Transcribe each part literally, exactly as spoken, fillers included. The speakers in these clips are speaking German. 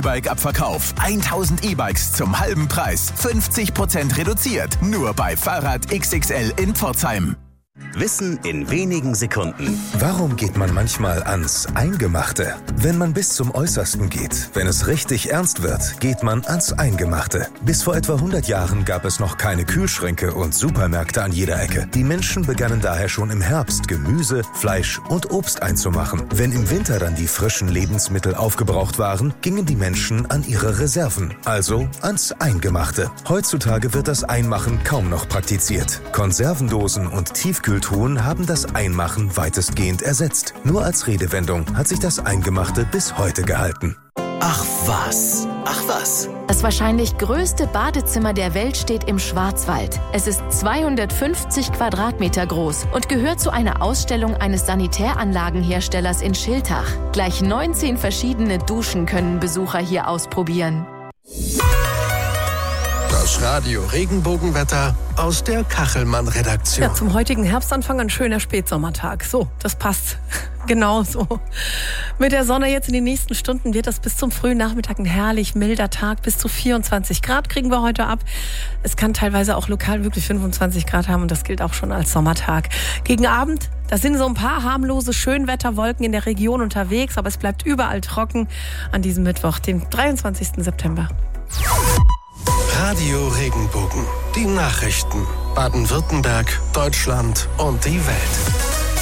E-Bike-Abverkauf. tausend E-Bikes zum halben Preis. fünfzig Prozent reduziert. Nur bei Fahrrad X X L in Pforzheim. Wissen in wenigen Sekunden. Warum geht man manchmal ans Eingemachte? Wenn man bis zum Äußersten geht, wenn es richtig ernst wird, geht man ans Eingemachte. Bis vor etwa hundert Jahren gab es noch keine Kühlschränke und Supermärkte an jeder Ecke. Die Menschen begannen daher schon im Herbst Gemüse, Fleisch und Obst einzumachen. Wenn im Winter dann die frischen Lebensmittel aufgebraucht waren, gingen die Menschen an ihre Reserven, also ans Eingemachte. Heutzutage wird das Einmachen kaum noch praktiziert. Konservendosen und Tiefkühltruhen haben das Einmachen weitestgehend ersetzt. Nur als Redewendung hat sich das Eingemachte bis heute gehalten. Ach was, ach was. Das wahrscheinlich größte Badezimmer der Welt steht im Schwarzwald. Es ist zweihundertfünfzig Quadratmeter groß und gehört zu einer Ausstellung eines Sanitäranlagenherstellers in Schiltach. Gleich neunzehn verschiedene Duschen können Besucher hier ausprobieren. Das Radio Regenbogenwetter aus der Kachelmann-Redaktion. Ja, zum heutigen Herbstanfang ein schöner Spätsommertag. So, das passt. Genau so. Mit der Sonne jetzt in den nächsten Stunden wird das bis zum frühen Nachmittag ein herrlich milder Tag. Bis zu vierundzwanzig Grad kriegen wir heute ab. Es kann teilweise auch lokal wirklich fünfundzwanzig Grad haben und das gilt auch schon als Sommertag. Gegen Abend, da sind so ein paar harmlose Schönwetterwolken in der Region unterwegs, aber es bleibt überall trocken an diesem Mittwoch, dem dreiundzwanzigsten September. Radio Regenbogen. Die Nachrichten. Baden-Württemberg, Deutschland und die Welt.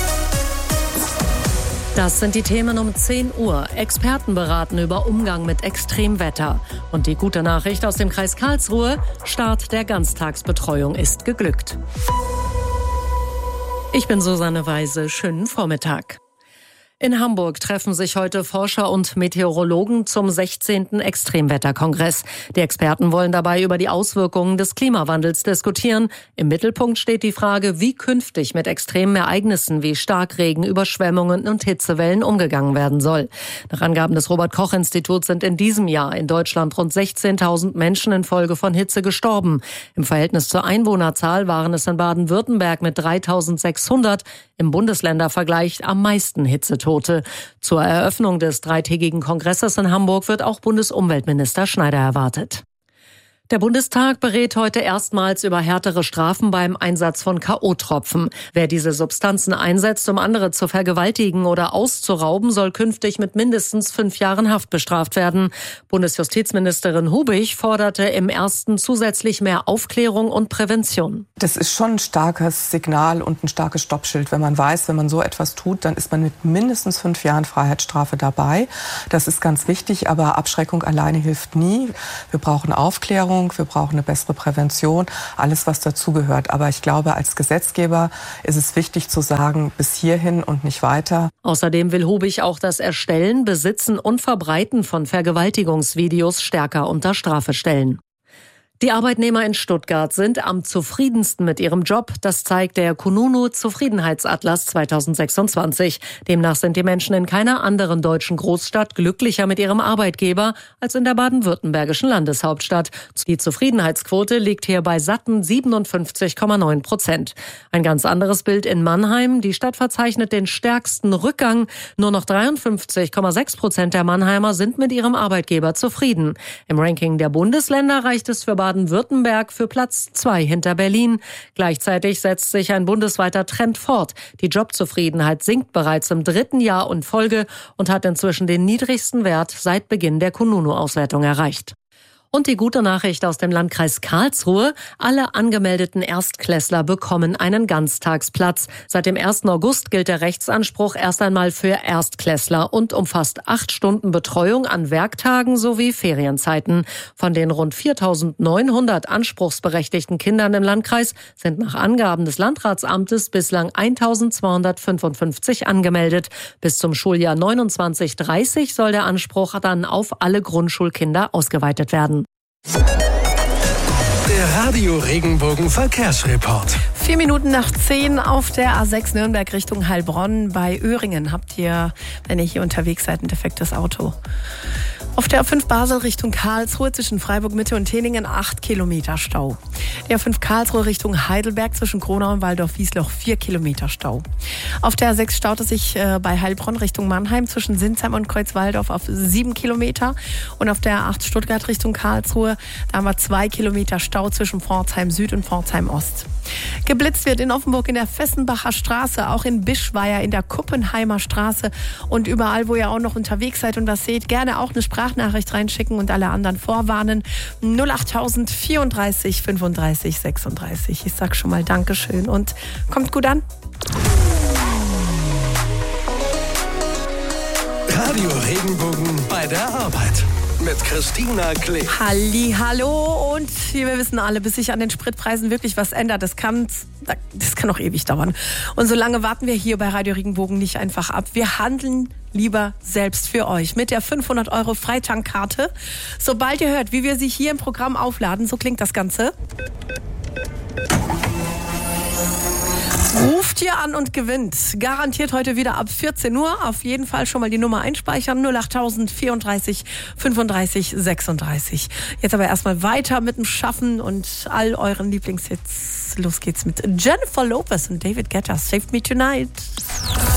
Das sind die Themen um zehn Uhr. Experten beraten über Umgang mit Extremwetter. Und die gute Nachricht aus dem Kreis Karlsruhe: Start der Ganztagsbetreuung ist geglückt. Ich bin Susanne Weise. Schönen Vormittag. In Hamburg treffen sich heute Forscher und Meteorologen zum sechzehnten Extremwetterkongress. Die Experten wollen dabei über die Auswirkungen des Klimawandels diskutieren. Im Mittelpunkt steht die Frage, wie künftig mit extremen Ereignissen wie Starkregen, Überschwemmungen und Hitzewellen umgegangen werden soll. Nach Angaben des Robert-Koch-Instituts sind in diesem Jahr in Deutschland rund sechzehntausend Menschen infolge von Hitze gestorben. Im Verhältnis zur Einwohnerzahl waren es in Baden-Württemberg mit dreitausendsechshundert im Bundesländervergleich am meisten Hitzetote. Zur Eröffnung des dreitägigen Kongresses in Hamburg wird auch Bundesumweltminister Schneider erwartet. Der Bundestag berät heute erstmals über härtere Strafen beim Einsatz von K O-Tropfen. Wer diese Substanzen einsetzt, um andere zu vergewaltigen oder auszurauben, soll künftig mit mindestens fünf Jahren Haft bestraft werden. Bundesjustizministerin Hubich forderte im ersten zusätzlich mehr Aufklärung und Prävention. Das ist schon ein starkes Signal und ein starkes Stoppschild. Wenn man weiß, wenn man so etwas tut, dann ist man mit mindestens fünf Jahren Freiheitsstrafe dabei. Das ist ganz wichtig, aber Abschreckung alleine hilft nie. Wir brauchen Aufklärung. Wir brauchen eine bessere Prävention, alles, was dazugehört. Aber ich glaube, als Gesetzgeber ist es wichtig zu sagen, bis hierhin und nicht weiter. Außerdem will Hubich auch das Erstellen, Besitzen und Verbreiten von Vergewaltigungsvideos stärker unter Strafe stellen. Die Arbeitnehmer in Stuttgart sind am zufriedensten mit ihrem Job. Das zeigt der Kununu-Zufriedenheitsatlas zweitausendsechsundzwanzig. Demnach sind die Menschen in keiner anderen deutschen Großstadt glücklicher mit ihrem Arbeitgeber als in der baden-württembergischen Landeshauptstadt. Die Zufriedenheitsquote liegt hier bei satten siebenundfünfzig Komma neun Prozent. Ein ganz anderes Bild in Mannheim. Die Stadt verzeichnet den stärksten Rückgang. Nur noch dreiundfünfzig Komma sechs Prozent der Mannheimer sind mit ihrem Arbeitgeber zufrieden. Im Ranking der Bundesländer reicht es für Baden-Württemberg für Platz zwei hinter Berlin. Gleichzeitig setzt sich ein bundesweiter Trend fort. Die Jobzufriedenheit sinkt bereits im dritten Jahr in Folge und hat inzwischen den niedrigsten Wert seit Beginn der Kununu-Auswertung erreicht. Und die gute Nachricht aus dem Landkreis Karlsruhe: Alle angemeldeten Erstklässler bekommen einen Ganztagsplatz. Seit dem ersten August gilt der Rechtsanspruch erst einmal für Erstklässler und umfasst acht Stunden Betreuung an Werktagen sowie Ferienzeiten. Von den rund viertausendneunhundert anspruchsberechtigten Kindern im Landkreis sind nach Angaben des Landratsamtes bislang eintausendzweihundertfünfundfünfzig angemeldet. Bis zum Schuljahr neunundzwanzig dreißig soll der Anspruch dann auf alle Grundschulkinder ausgeweitet werden. Der Radio Regenbogen Verkehrsreport. Vier Minuten nach zehn auf der A sechs Nürnberg Richtung Heilbronn. Bei Öhringen habt ihr, wenn ihr hier unterwegs seid, ein defektes Auto. Auf der A fünf Basel Richtung Karlsruhe zwischen Freiburg Mitte und Teningen acht Kilometer Stau. Die A fünf Karlsruhe Richtung Heidelberg zwischen Gronau und Waldorf-Wiesloch vier Kilometer Stau. Auf der A sechs staut es sich äh, bei Heilbronn Richtung Mannheim zwischen Sinsheim und Kreuzwaldorf auf sieben Kilometer. Und auf der A acht Stuttgart Richtung Karlsruhe, da haben wir zwei Kilometer Stau zwischen Pforzheim Süd und Pforzheim Ost. Geblitzt wird in Offenburg in der Fessenbacher Straße, auch in Bischweier in der Kuppenheimer Straße und überall, wo ihr auch noch unterwegs seid und was seht, gerne auch eine Sprachnachricht reinschicken und alle anderen vorwarnen. null achttausend vierunddreißig fünfunddreißig sechsunddreißig. Ich sag schon mal Dankeschön und kommt gut an. Radio Regenbogen bei der Arbeit. Mit Christina Klee. Halli, hallo und wir wissen alle, bis sich an den Spritpreisen wirklich was ändert, das kann, das kann noch ewig dauern. Und so lange warten wir hier bei Radio Regenbogen nicht einfach ab. Wir handeln lieber selbst für euch mit der fünfhundert Euro Freitankkarte. Sobald ihr hört, wie wir sie hier im Programm aufladen, so klingt das Ganze. Ruft hier an und gewinnt. Garantiert heute wieder ab vierzehn Uhr. Auf jeden Fall schon mal die Nummer einspeichern. null achttausend vierunddreißig fünfunddreißig sechsunddreißig. Jetzt aber erstmal weiter mit dem Schaffen und all euren Lieblingshits. Los geht's mit Jennifer Lopez und David Guetta. Save Me Tonight.